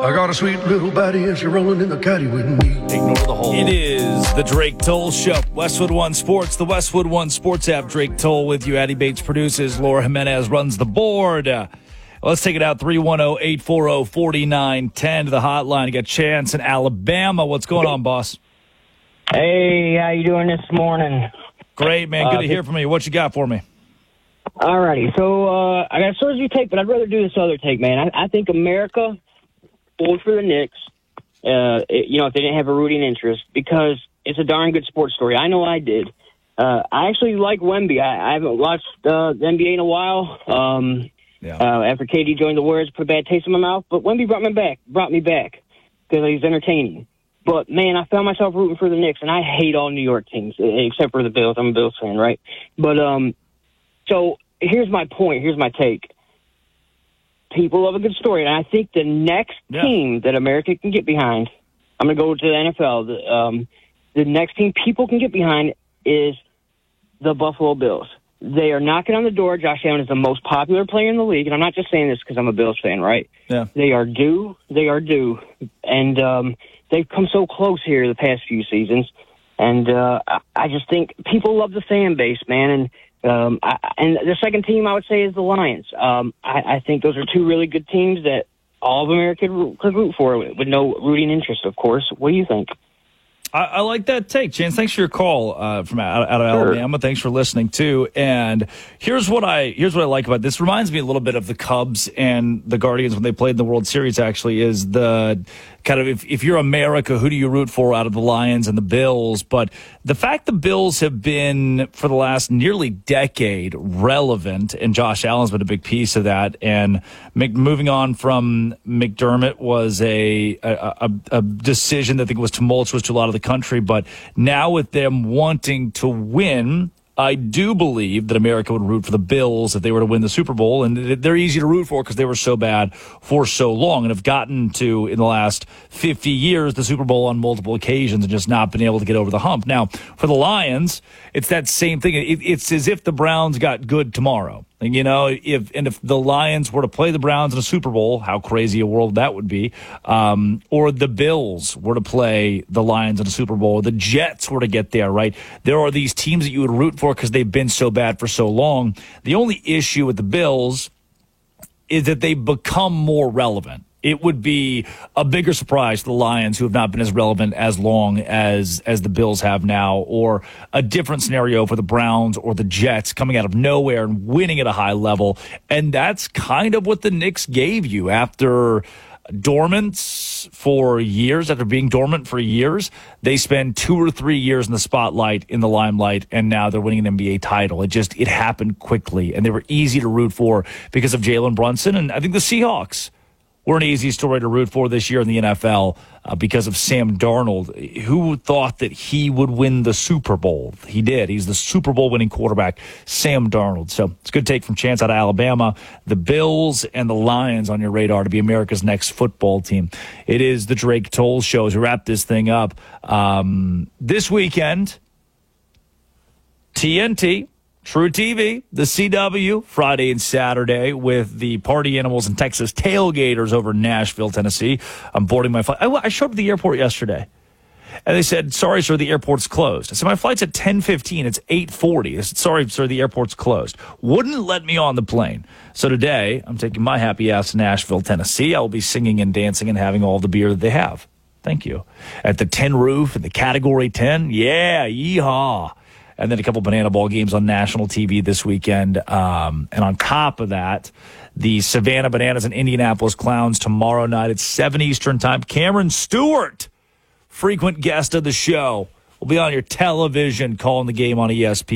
I got a sweet little baddie and she's rolling in the caddy with me. Ignore the hole. It is the Drake Toll Show. Westwood One Sports, the Westwood One Sports app. Drake Toll with you. Addie Bates produces. Laura Jimenez runs the board. Let's take it out. 310-840-4910 to the hotline. You got Chance in Alabama. What's going on, boss? Hey, how you doing this morning? Great, man. Good to hear from you. What you got for me? Alrighty, so I got a sort of you take, but I'd rather do this other take, man. I think America pulled for the Knicks, if they didn't have a rooting interest, because it's a darn good sports story. I know I did. I actually like Wemby. I haven't watched the NBA in a while. After KD joined the Warriors, put a bad taste in my mouth, but Wemby brought me back because he's entertaining. But, man, I found myself rooting for the Knicks, and I hate all New York teams, except for the Bills. I'm a Bills fan, right? But, so here's my point. Here's my take. People love a good story, and I think the next team that America can get behind, I'm going to go to the NFL, the next team people can get behind is the Buffalo Bills. They are knocking on the door. Josh Allen is the most popular player in the league, and I'm not just saying this because I'm a Bills fan, right? Yeah. They are due. And they've come so close here the past few seasons, and I just think people love the fan base, man, and the second team I would say is the Lions. I think those are two really good teams that all of America could root for with no rooting interest, of course. What do you think? I like that take, Chance. Thanks for your call from out of Alabama. Thanks for listening too. And here's what I like about this. Reminds me a little bit of the Cubs and the Guardians when they played in the World Series. Actually, is the kind of if you're America, who do you root for out of the Lions and the Bills? But the fact the Bills have been for the last nearly decade relevant, and Josh Allen's been a big piece of that. And moving on from McDermott was a decision that I think was tumultuous to a lot of the country, but now with them wanting to win, I do believe that America would root for the Bills if they were to win the Super Bowl, and they're easy to root for because they were so bad for so long and have gotten to, in the last 50 years, the Super Bowl on multiple occasions and just not been able to get over the hump. Now, for the Lions, it's that same thing. It's as if the Browns got good tomorrow. And, if the Lions were to play the Browns in a Super Bowl, how crazy a world that would be, or the Bills were to play the Lions in a Super Bowl, or the Jets were to get there, right? There are these teams that you would root for because they've been so bad for so long. The only issue with the Bills is that they become more relevant. It would be a bigger surprise to the Lions, who have not been as relevant as long as the Bills have now, or a different scenario for the Browns or the Jets coming out of nowhere and winning at a high level. And that's kind of what the Knicks gave you after dormant for years, after being dormant for years. They spend 2 or 3 years in the spotlight, in the limelight, and now they're winning an NBA title. It happened quickly, and they were easy to root for because of Jalen Brunson. And I think the Seahawks were an easy story to root for this year in the NFL because of Sam Darnold. Who thought that he would win the Super Bowl? He did. He's the Super Bowl winning quarterback, Sam Darnold. So it's a good take from Chance out of Alabama. The Bills and the Lions on your radar to be America's next football team. It is the Drake Toll Show. As we wrap this thing up, this weekend, TNT, True TV, the CW, Friday and Saturday with the Party Animals and Texas Tailgaters over in Nashville, Tennessee. I'm boarding my flight. I showed up at the airport yesterday, and they said, "Sorry, sir, the airport's closed." I said, "My flight's at 10:15. It's 8:40. They said, "Sorry, sir, the airport's closed." Wouldn't let me on the plane. So today, I'm taking my happy ass to Nashville, Tennessee. I will be singing and dancing and having all the beer that they have. Thank you. At the Tin Roof and the Category 10. Yeah, yeehaw. And then a couple banana ball games on national TV this weekend. And on top of that, the Savannah Bananas and Indianapolis Clowns tomorrow night at 7 Eastern time. Cameron Stewart, frequent guest of the show, will be on your television calling the game on ESPN.